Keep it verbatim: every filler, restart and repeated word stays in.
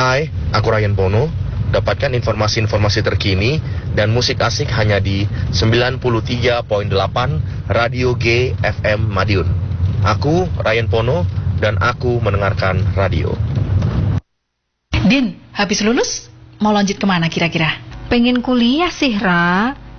Hai, aku Ryan Pono. Dapatkan informasi-informasi terkini dan musik asik hanya di sembilan puluh tiga koma delapan Radio G F M Madiun. Aku Ryan Pono dan aku mendengarkan radio. Din, habis lulus mau lanjut kemana kira-kira? Pengen kuliah sih, Ra.